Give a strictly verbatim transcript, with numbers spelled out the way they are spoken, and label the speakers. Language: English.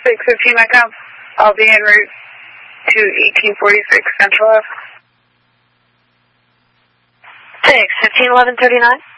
Speaker 1: six fifteen Mecca. I'll be en route to eighteen forty-six Central Ave.
Speaker 2: six fifteen eleven thirty-nine.